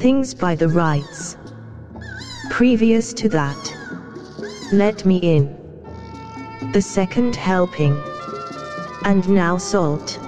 things by the rights. Previous to that, let me in. The second helping. And now salt.